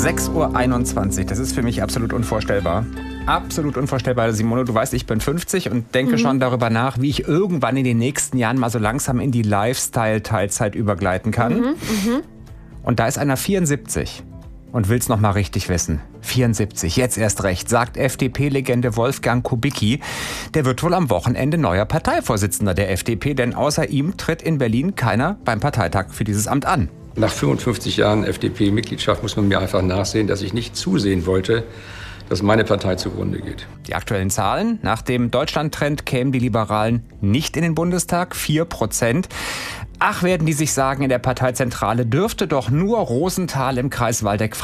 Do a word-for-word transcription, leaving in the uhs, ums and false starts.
sechs Uhr einundzwanzig. Das ist für mich absolut unvorstellbar. Absolut unvorstellbar, Simone. Du weißt, ich bin fünfzig und denke mhm. schon darüber nach, wie ich irgendwann in den nächsten Jahren mal so langsam in die Lifestyle-Teilzeit übergleiten kann. Mhm. Mhm. Und da ist einer vierundsiebzig und will's noch mal richtig wissen. vierundsiebzig, jetzt erst recht, sagt F D P-Legende Wolfgang Kubicki. Der wird wohl am Wochenende neuer Parteivorsitzender der F D P, denn außer ihm tritt in Berlin keiner beim Parteitag für dieses Amt an. Nach fünfundfünfzig Jahren F D P-Mitgliedschaft muss man mir einfach nachsehen, dass ich nicht zusehen wollte, dass meine Partei zugrunde geht. Die aktuellen Zahlen: Nach dem Deutschland-Trend kämen die Liberalen nicht in den Bundestag, vier Prozent. Ach, werden die sich sagen in der Parteizentrale, dürfte doch nur Rosenthal im Kreis Waldeck